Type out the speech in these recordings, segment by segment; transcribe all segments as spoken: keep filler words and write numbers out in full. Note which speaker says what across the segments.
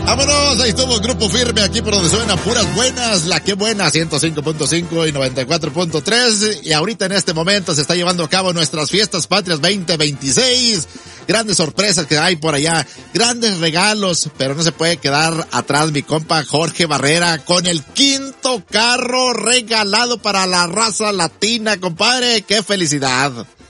Speaker 1: Vámonos, ahí estuvo Grupo Firme, aquí por donde suena puras buenas, la que buena, ciento cinco punto cinco y noventa y cuatro punto tres, y ahorita en este momento se está llevando a cabo nuestras fiestas patrias veinte veintiséis, grandes sorpresas que hay por allá, grandes regalos, pero no se puede quedar atrás mi compa Jorge Barrera con el quinto carro regalado para la raza latina, compadre, qué felicidad.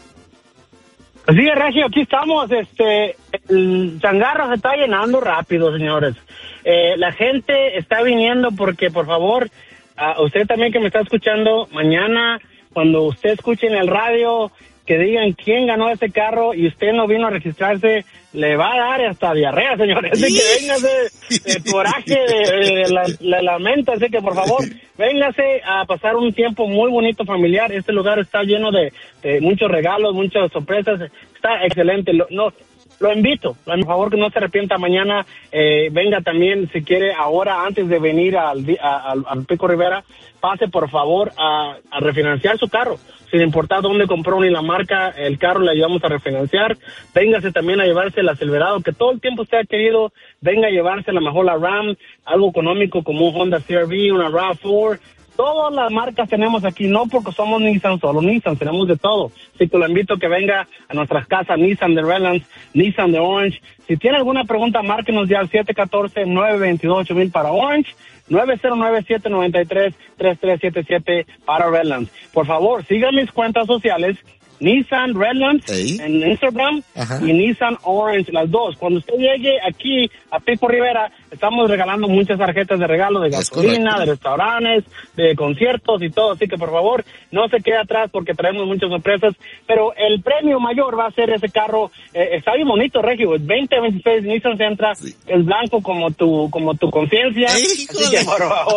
Speaker 2: Sí, Regio, aquí estamos, este, el changarro se está llenando rápido, señores. Eh, la gente está viniendo porque, por favor, uh, usted también que me está escuchando, mañana, cuando usted escuche en el radio, que digan quién ganó ese carro y usted no vino a registrarse, le va a dar hasta diarrea, señores. Así que véngase de coraje, de, de la, la lamenta, así que por favor, véngase a pasar un tiempo muy bonito familiar. Este lugar está lleno de, de muchos regalos, muchas sorpresas, está excelente. Lo, no, lo invito, por favor que no se arrepienta mañana, eh, venga también si quiere ahora antes de venir al, a, al, al Pico Rivera, pase por favor a, a refinanciar su carro. Sin importar dónde compró ni la marca, el carro le ayudamos a refinanciar. Véngase también a llevarse la Silverado, que todo el tiempo usted ha querido. Venga a llevarse a lo mejor la Ram, algo económico como un Honda C R V, una RAV cuatro. Todas las marcas tenemos aquí, no porque somos Nissan, solo Nissan, tenemos de todo. Así que lo invito a que venga a nuestras casas, Nissan de Redlands, Nissan de Orange. Si tiene alguna pregunta, márquenos ya al siete uno cuatro, nueve dos dos, ocho mil para Orange, nueve cero nueve, siete nueve tres, tres tres siete siete para Redlands. Por favor, sigan mis cuentas sociales, Nissan Redlands ¿Sí? en Instagram Ajá. y Nissan Orange, las dos. Cuando usted llegue aquí a Pico Rivera, estamos regalando muchas tarjetas de regalo de gasolina, de restaurantes, de conciertos y todo. Así que por favor, no se quede atrás porque traemos muchas sorpresas. Pero el premio mayor va a ser ese carro. Eh, está bien bonito, Regio. veinte veintiséis Nissan Sentra, sí. es blanco como tu como tu conciencia. Así que por favor,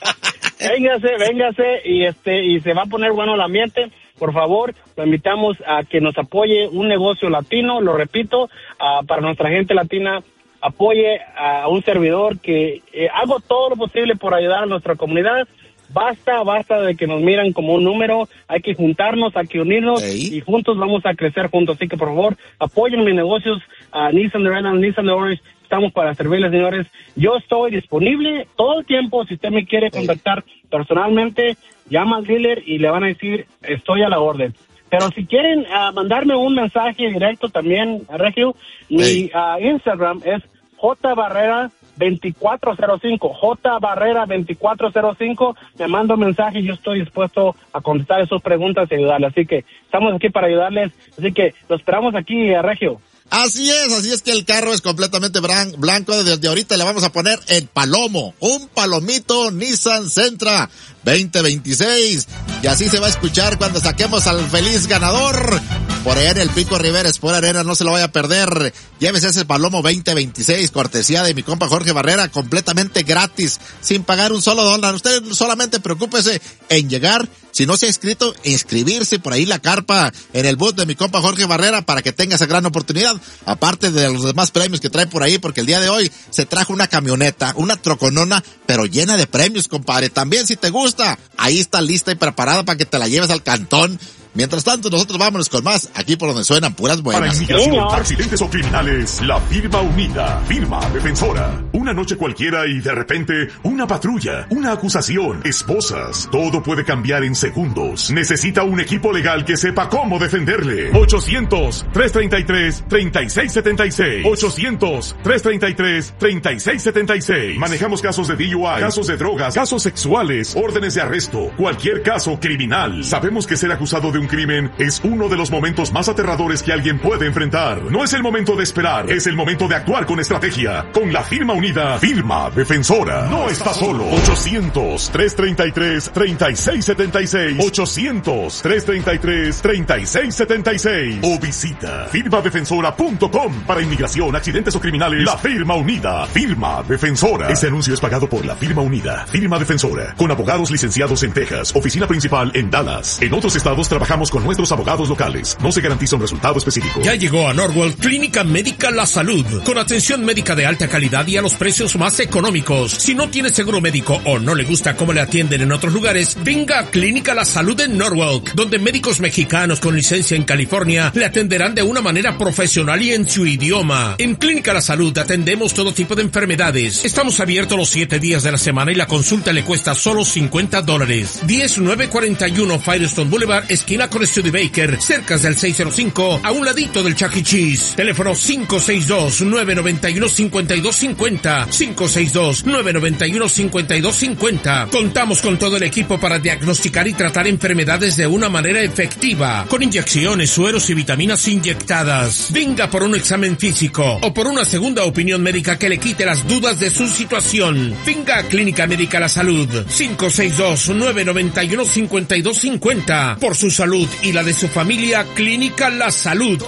Speaker 2: véngase, véngase y este y se va a poner bueno el ambiente. Por favor, lo invitamos a que nos apoye un negocio latino, lo repito, uh, para nuestra gente latina, apoye a un servidor que eh, hago todo lo posible por ayudar a nuestra comunidad. Basta, basta de que nos miran como un número, hay que juntarnos, hay que unirnos ¿Sí? y juntos vamos a crecer juntos. Así que por favor, apoyen mis negocios, uh, Nissan de Redlands, Nissan de Orange, estamos para servirles, señores. Yo estoy disponible todo el tiempo, si usted me quiere contactar personalmente, llama al dealer y le van a decir, estoy a la orden. Pero si quieren uh, mandarme un mensaje directo también, Regio, mi uh, Instagram es J Barrera veinticuatro cero cinco, J Barrera veinticuatro cero cinco, me manda un mensaje y yo estoy dispuesto a contestar esas preguntas y ayudarle. Así que estamos aquí para ayudarles, así que lo esperamos aquí, Regio.
Speaker 1: Así es, así es que el carro es completamente blanco. Desde ahorita le vamos a poner el palomo, un palomito Nissan Sentra veinte veintiséis. Y así se va a escuchar cuando saquemos al feliz ganador. Por allá en el Pico Rivera Sport Arena, no se lo vaya a perder. Llévese ese palomo veinte veintiséis, cortesía de mi compa Jorge Barrera, completamente gratis, sin pagar un solo dólar. Usted solamente preocúpese en llegar. Si no se ha inscrito, inscribirse por ahí la carpa en el booth de mi compa Jorge Barrera para que tenga esa gran oportunidad. Aparte de los demás premios que trae por ahí, porque el día de hoy se trajo una camioneta, una troconona, pero llena de premios, compadre. También si te gusta, ahí está lista y preparada para que te la lleves al cantón. Mientras tanto, nosotros vámonos con más, aquí por donde suenan puras buenas.
Speaker 3: Para inmigración, accidentes o criminales, la firma unida, firma defensora. Una noche cualquiera y de repente, una patrulla, una acusación, esposas. Todo puede cambiar en segundos. Necesita un equipo legal que sepa cómo defenderle. ochocientos, tres treinta y tres, treinta y seis setenta y seis. ochocientos, tres treinta y tres, treinta y seis setenta y seis. Manejamos casos de D U I, casos de drogas, casos sexuales, órdenes de arresto, cualquier caso criminal. Sabemos que ser acusado de un crimen es uno de los momentos más aterradores que alguien puede enfrentar. No es el momento de esperar, es el momento de actuar con estrategia. Con la firma unida, firma defensora. No está solo. ochocientos, tres treinta y tres, treinta y seis setenta y seis. ochocientos, tres treinta y tres, treinta y seis setenta y seis. O visita firma defensora punto com. Para inmigración, accidentes o criminales, la firma unida, firma defensora. Este anuncio es pagado por la firma unida, firma defensora. Con abogados licenciados en Texas, oficina principal en Dallas. En otros estados trabajamos trabajamos con nuestros abogados locales. No se garantiza un resultado específico.
Speaker 4: Ya llegó a Norwell Clínica Médica La Salud, con atención médica de alta calidad y a los precios más económicos. Si no tiene seguro médico o no le gusta cómo le atienden en otros lugares, venga a Clínica La Salud en Norwalk, donde médicos mexicanos con licencia en California le atenderán de una manera profesional y en su idioma. En Clínica La Salud atendemos todo tipo de enfermedades. Estamos abiertos los siete días de la semana y la consulta le cuesta solo cincuenta dólares. diez mil novecientos cuarenta y uno Firestone Boulevard, esquina con Studebaker, cerca del seiscientos cinco, a un ladito del Chuck E. Cheese. Teléfono cinco seis dos, nueve nueve uno, cinco dos cinco cero, cinco seis dos, nueve nueve uno, cinco dos cinco cero. Contamos con todo el equipo para diagnosticar y tratar enfermedades de una manera efectiva, con inyecciones, sueros y vitaminas inyectadas. Venga por un examen físico o por una segunda opinión médica que le quite las dudas de su situación. Venga a Clínica Médica La Salud, cinco seis dos, nueve nueve uno, cinco dos cinco cero. Por su salud y la de su familia, Clínica La Salud.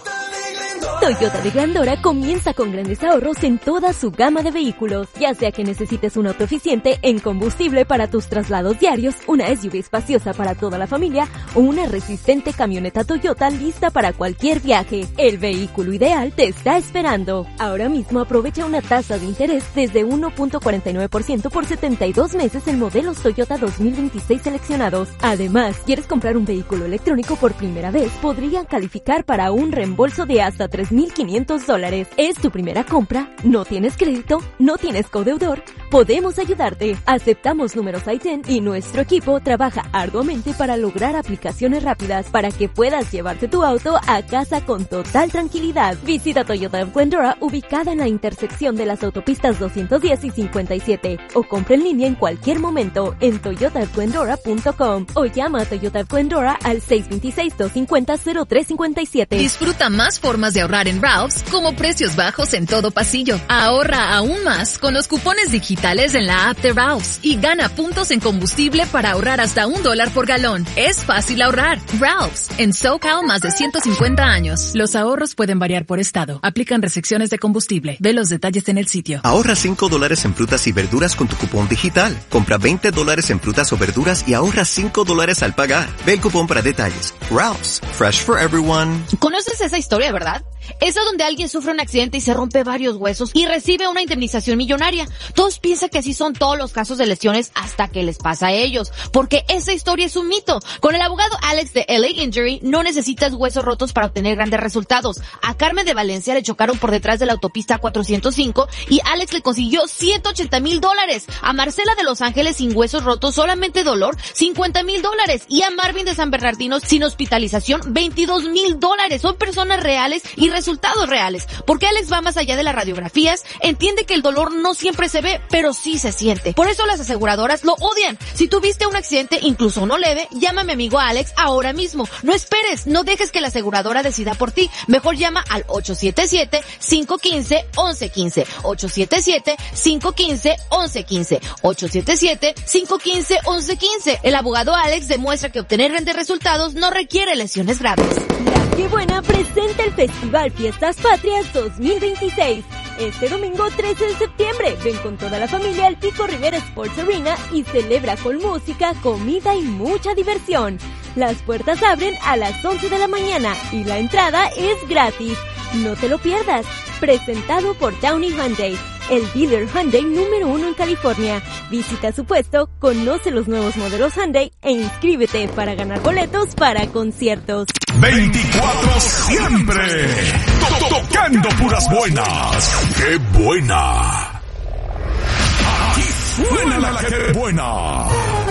Speaker 5: Toyota de Glendora comienza con grandes ahorros en toda su gama de vehículos, ya sea que necesites un auto eficiente en combustible para tus traslados diarios, una S U V espaciosa para toda la familia o una resistente camioneta Toyota lista para cualquier viaje. El vehículo ideal te está esperando. Ahora mismo aprovecha una tasa de interés desde uno punto cuarenta y nueve por ciento por setenta y dos meses en modelos Toyota dos mil veintiséis seleccionados. Además, ¿quieres comprar un vehículo electrónico por primera vez? Podrían calificar para un reembolso de hasta tres mil quinientos dólares. ¿Es tu primera compra? ¿No tienes crédito? ¿No tienes codeudor? Podemos ayudarte. Aceptamos números I T I N y nuestro equipo trabaja arduamente para lograr aplicaciones rápidas para que puedas llevarte tu auto a casa con total tranquilidad. Visita Toyota of Glendora, ubicada en la intersección de las autopistas doscientos diez y cincuenta y siete, o compra en línea en cualquier momento en toyota of glendora punto com o llama a Toyota of Glendora al seis dos seis, dos cinco cero, cero tres cinco siete.
Speaker 6: Disfruta más formas de ahorrar en Ralph's, como precios bajos en todo pasillo. Ahorra aún más con los cupones digitales en la app de Ralph's y gana puntos en combustible para ahorrar hasta un dólar por galón. Es fácil ahorrar. Ralph's, en SoCal más de ciento cincuenta años.
Speaker 7: Los ahorros pueden variar por estado. Aplican restricciones de combustible. Ve los detalles en el sitio.
Speaker 8: Ahorra cinco dólares en frutas y verduras con tu cupón digital. Compra veinte dólares en frutas o verduras y ahorra cinco dólares al pagar. Ve el cupón para detalles. Ralph's, fresh for everyone.
Speaker 9: ¿Conoces esa historia, verdad? Esa donde alguien sufre un accidente y se rompe varios huesos y recibe una indemnización millonaria. Todos piensan que así son todos los casos de lesiones hasta que les pasa a ellos, porque esa historia es un mito. Con el abogado Alex de L A Injury no necesitas huesos rotos para obtener grandes resultados. A Carmen de Valencia le chocaron por detrás de la autopista cuatrocientos cinco y Alex le consiguió ciento ochenta mil dólares. A Marcela de Los Ángeles sin huesos rotos, solamente dolor, cincuenta mil dólares. Y a Marvin de San Bernardino sin hospitalización, veintidós mil dólares. Son personas reales y resultados reales, porque Alex va más allá de las radiografías, entiende que el dolor no siempre se ve, pero sí se siente. Por eso las aseguradoras lo odian. Si tuviste un accidente, incluso no leve, llama a mi amigo Alex ahora mismo. No esperes, no dejes que la aseguradora decida por ti. Mejor llama al ocho siete siete, cinco uno cinco, once quince, ocho siete siete, cinco uno cinco, once quince, ocho siete siete, cinco uno cinco, once quince. El abogado Alex demuestra que obtener grandes resultados no requiere lesiones graves.
Speaker 5: La Qué Buena presenta el Festival Fiestas Patrias dos mil veintiséis. Este domingo trece de septiembre, ven con toda la familia al Pico Rivera Sports Arena y celebra con música, comida y mucha diversión. Las puertas abren a las once de la mañana y la entrada es gratis. No te lo pierdas. Presentado por Downey Hyundai, el dealer Hyundai número uno en California. Visita su puesto, conoce los nuevos modelos Hyundai e inscríbete para ganar boletos para conciertos.
Speaker 3: veinticuatro siempre to- tocando puras buenas. ¡Qué buena! Aquí suena la que buena.